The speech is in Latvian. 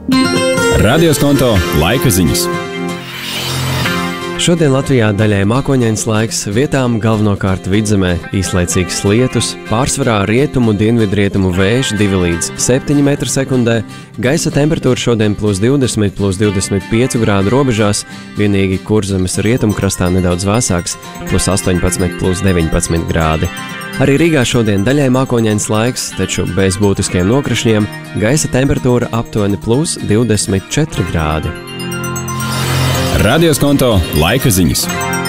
Radioskonto laika ziņas. Šodien Latvijā daļai mākoņains laiks, vietām galvenokārt vidzemē īslaicīgs lietus, pārsvarā rietumu dienvidrietumu vējš 2 līdz 7 m/sekundē, gaisa temperatūra šodien +20, +25 grādu robežās, vienīgi Kurzemes rietumkrastā nedaudz vēsāks, +18, +19 grādi. Arī Rīgā šodien daļai mākoņains laiks, taču bez būtiskiem nokrišņiem, gaisa temperatūra aptuveni +24 grādi. Radioskonto laika ziņas.